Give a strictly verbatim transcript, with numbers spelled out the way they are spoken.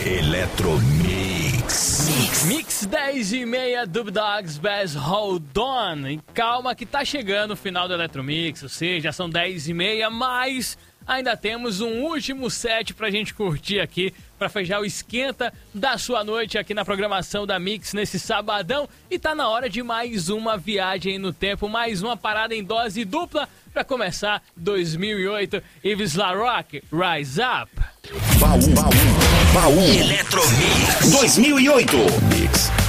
Eletromix. Mix. Mix dez e meia, Dub Dogs, Best Hold On. E calma que tá chegando o final do Eletromix, ou seja, já são dez e meia, mas ainda temos um último set pra gente curtir aqui, pra fechar o esquenta da sua noite aqui na programação da Mix nesse sabadão. E tá na hora de mais uma viagem no tempo, mais uma parada em dose dupla pra começar dois mil e oito. Yves LaRock, Rise Up. Baú, baú, baú. Eletromix dois mil e oito.